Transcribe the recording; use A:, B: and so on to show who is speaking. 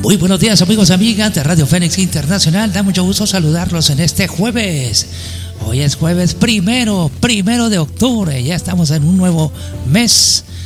A: Muy buenos días, amigos y amigas de Radio Fénix Internacional. Da mucho gusto saludarlos en este jueves. Hoy es jueves primero de octubre. Ya estamos en un nuevo mes